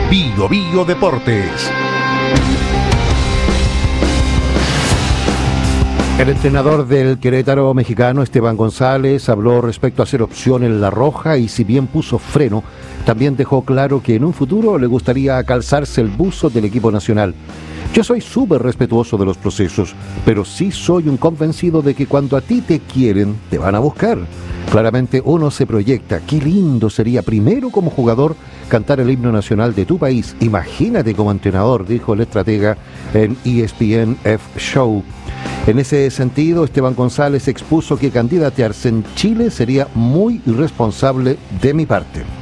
Bio Bio Deportes. El entrenador del Querétaro mexicano, Esteban González, habló respecto a ser opción en La Roja y si bien puso freno, también dejó claro que en un futuro le gustaría calzarse el buzo del equipo nacional. Yo soy súper respetuoso de los procesos, pero sí soy un convencido de que cuando a ti te quieren, te van a buscar. Claramente uno se proyecta, qué lindo sería primero como jugador cantar el himno nacional de tu país. Imagínate como entrenador, dijo el estratega en ESPN F Show. En ese sentido, Esteban González expuso que candidatearse en Chile sería muy irresponsable de mi parte.